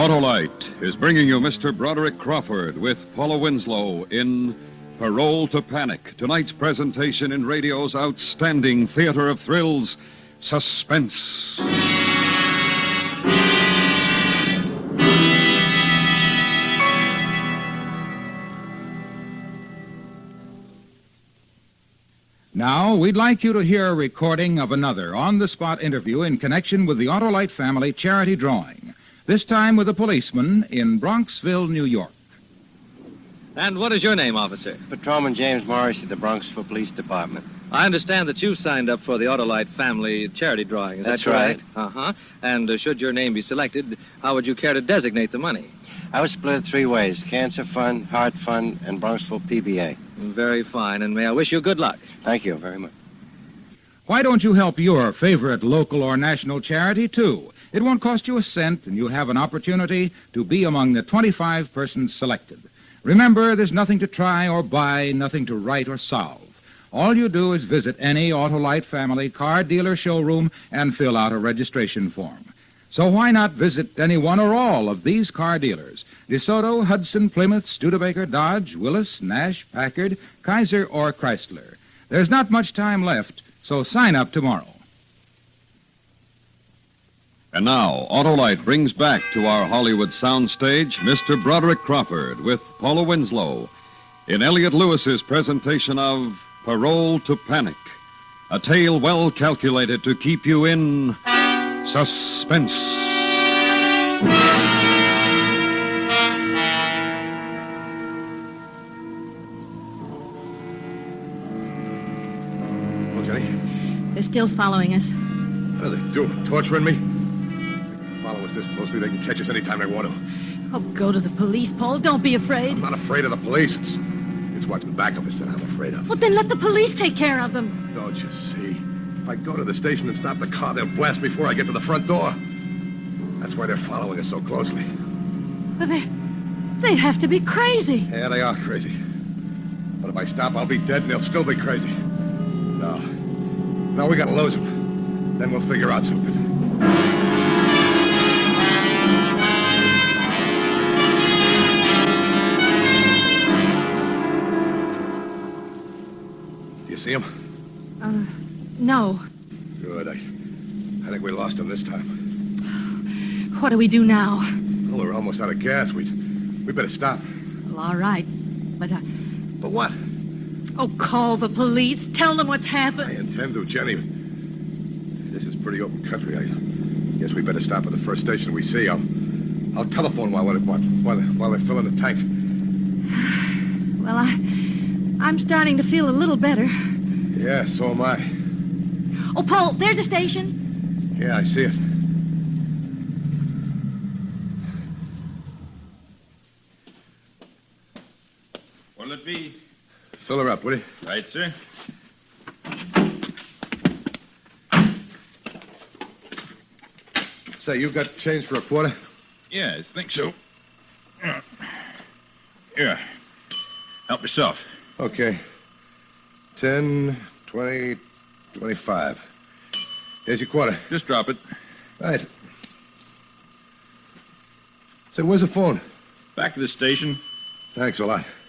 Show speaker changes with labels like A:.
A: Autolite is bringing you Mr. Broderick Crawford with Paula Winslow in Parole to Panic. Tonight's presentation in radio's outstanding theater of thrills, Suspense.
B: Now, we'd like you to hear a recording of another on-the-spot interview in connection with the Autolite family charity drawing, this time with a policeman in Bronxville, New York.
C: And what is your name, officer?
D: Patrolman James Morris at the Bronxville Police Department.
C: I understand that you signed up for the Autolite family charity drawing. Is
D: That's
C: that correct?
D: right.
C: Uh-huh. And should your name be selected, how would you care to designate the money?
D: I was split three ways: Cancer Fund, Heart Fund, and Bronxville PBA.
C: Very fine, and may I wish you good luck.
D: Thank you very much.
B: Why don't you help your favorite local or national charity, too? It won't cost you a cent, and you have an opportunity to be among the 25 persons selected. Remember, there's nothing to try or buy, nothing to write or solve. All you do is visit any Autolite family car dealer showroom and fill out a registration form. So why not visit any one or all of these car dealers? DeSoto, Hudson, Plymouth, Studebaker, Dodge, Willis, Nash, Packard, Kaiser, or Chrysler. There's not much time left, so sign up tomorrow.
A: And now, Autolite brings back to our Hollywood soundstage Mr. Broderick Crawford with Paula Winslow in Elliot Lewis's presentation of Parole to Panic, a tale well calculated to keep you in suspense.
E: Well, Jenny,
F: They're still following us.
E: what are they doing? Torturing me? They can follow us this closely. They can catch us anytime they want to.
F: Oh, go to the police, Paul. Don't be afraid.
E: I'm not afraid of the police. It's what's in back of us that I'm afraid of.
F: Well, then let the police take care of them.
E: Don't you see? If I go to the station and stop the car, they'll blast me before I get to the front door. That's why they're following us so closely.
F: But they'd have to be crazy.
E: Yeah, they are crazy. But if I stop, I'll be dead and they'll still be crazy. No, we gotta lose them. Then we'll figure out something. You see him?
F: No.
E: Good. I think we lost him this time.
F: What do we do now?
E: Well, we're almost out of gas. We better stop.
F: Well, all right. But,
E: But what?
F: oh, call the police. Tell them what's
E: I
F: happened.
E: intend to, Jenny. This is pretty open country. I guess we better stop at the first station we see. I'll telephone while they're filling the tank.
F: Well, I'm starting to feel a little better.
E: Yeah, so am I.
F: Oh, Paul, there's a station.
E: Yeah, I see it.
G: What'll it be?
E: Fill her up, will you?
G: Right, sir.
E: Say, you got change for a quarter?
G: Yeah, I think so. Here. Help yourself.
E: Okay. 10, 20, 25. Here's your quarter.
G: Just drop it.
E: Right. Say, where's the phone?
G: Back to the station.
E: Thanks a lot.